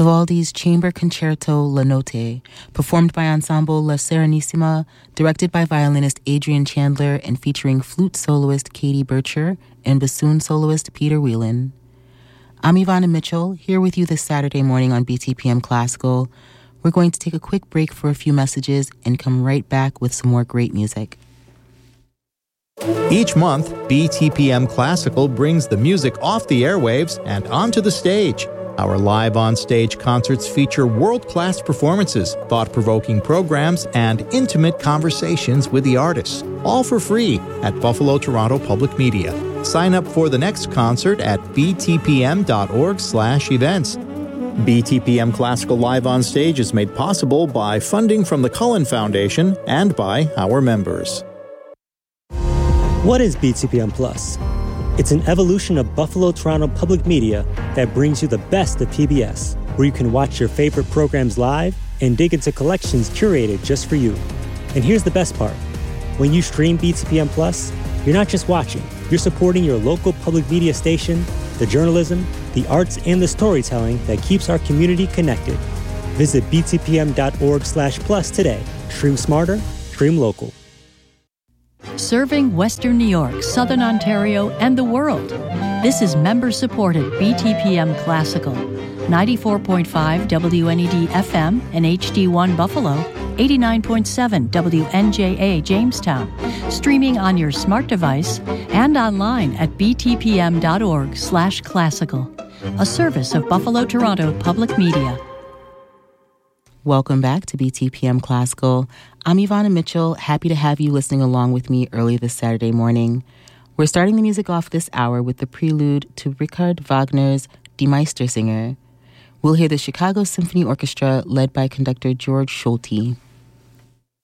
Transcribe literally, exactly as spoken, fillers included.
Vivaldi's Chamber Concerto La Notte, performed by Ensemble La Serenissima, directed by violinist Adrian Chandler and featuring flute soloist Katie Bircher and bassoon soloist Peter Whelan. I'm Ivana Mitchell, here with you this Saturday morning on B T P M Classical. We're going to take a quick break for a few messages and come right back with some more great music. Each month, B T P M Classical brings the music off the airwaves and onto the stage. Our live on-stage concerts feature world-class performances, thought-provoking programs, and intimate conversations with the artists, all for free at Buffalo Toronto Public Media. Sign up for the next concert at b t p m dot org slash events. B T P M Classical Live on Stage is made possible by funding from the Cullen Foundation and by our members. What is B T P M Plus? It's an evolution of Buffalo Toronto Public Media that brings you the best of P B S, where you can watch your favorite programs live and dig into collections curated just for you. And here's the best part. When you stream B T P M Plus, you're not just watching, you're supporting your local public media station, the journalism, the arts, and the storytelling that keeps our community connected. Visit b t p m dot org slash plus today. Stream smarter, stream local. Serving Western New York, Southern Ontario, and the world. This is member-supported B T P M Classical. ninety-four point five W N E D F M and H D one Buffalo, eighty-nine point seven W N J A Jamestown. Streaming on your smart device and online at b t p m dot org slash classical. A service of Buffalo Toronto Public Media. Welcome back to B T P M Classical. I'm Ivana Mitchell, happy to have you listening along with me early this Saturday morning. We're starting the music off this hour with the prelude to Richard Wagner's Die Meistersinger. We'll hear the Chicago Symphony Orchestra led by conductor George Solti.